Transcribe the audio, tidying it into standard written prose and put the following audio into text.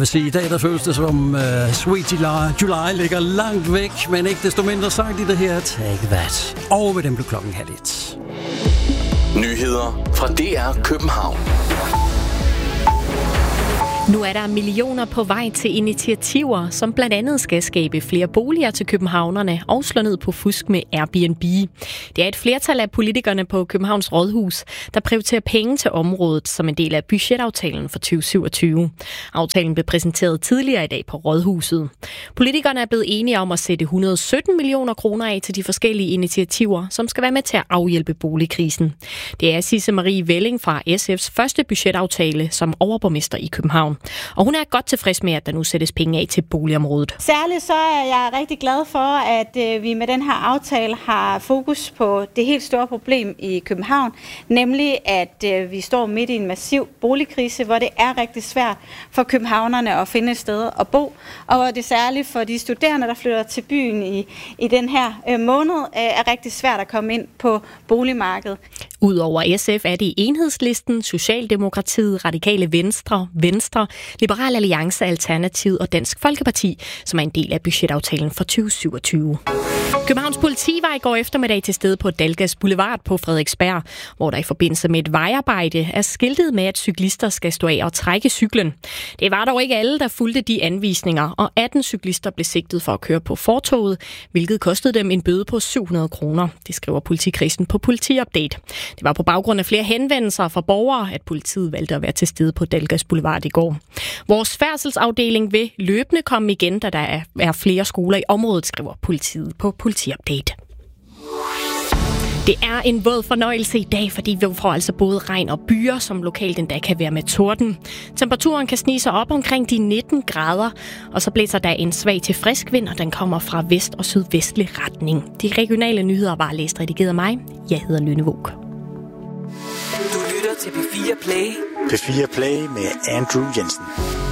vil sige, i dag der føles det som Sweet July ligger langt væk, men ikke desto mindre sagt i det her Take That. Og med dem blev klokken 12:30. Nyheder fra DR København. Nu er der millioner på vej til initiativer, som blandt andet skal skabe flere boliger til københavnerne og slå ned på fusk med Airbnb. Det er et flertal af politikerne på Københavns Rådhus, der prioriterer penge til området som en del af budgetaftalen for 2027. Aftalen blev præsenteret tidligere i dag på Rådhuset. Politikerne er blevet enige om at sætte 117 millioner kroner af til de forskellige initiativer, som skal være med til at afhjælpe boligkrisen. Det er Sisse Marie Velling fra SF's første budgetaftale som overborgmester i København. Og hun er godt tilfreds med, at der nu sættes penge af til boligområdet. Særligt så er jeg rigtig glad for, at vi med den her aftale har fokus på det helt store problem i København, nemlig at vi står midt i en massiv boligkrise, hvor det er rigtig svært for københavnerne at finde et sted at bo, og hvor det særligt for de studerende, der flytter til byen i den her måned, er rigtig svært at komme ind på boligmarkedet. Udover SF er det Enhedslisten, Socialdemokratiet, Radikale Venstre, Liberal Alliance, Alternativet og Dansk Folkeparti, som er en del af budgetaftalen for 2027. Københavns politi var i går eftermiddag til stede på Dalgas Boulevard på Frederiksberg, hvor der i forbindelse med et vejarbejde er skiltet med, at cyklister skal stå af og trække cyklen. Det var dog ikke alle, der fulgte de anvisninger, og 18 cyklister blev sigtet for at køre på fortovet, hvilket kostede dem en bøde på 700 kroner. Det skriver politikredsen på Politiupdate. Det var på baggrund af flere henvendelser fra borgere, at politiet valgte at være til stede på Dalgas Boulevard i går. Vores færdselsafdeling vil løbende komme igen, da der er flere skoler i området, skriver politiet på Politiupdate. Det er en våd fornøjelse i dag, fordi vi får altså både regn og byer, som lokalt endda kan være med torden. Temperaturen kan snige sig op omkring de 19 grader, og så blæser der en svag til frisk vind, og den kommer fra vest- og sydvestlig retning. De regionale nyheder var læst redigeret af mig. Jeg hedder Lønne Våg. Du lytter til P4 Play. P4 Play med Andrew Jensen.